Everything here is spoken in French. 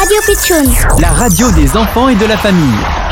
Radio Pitchoun. La radio des enfants et de la famille.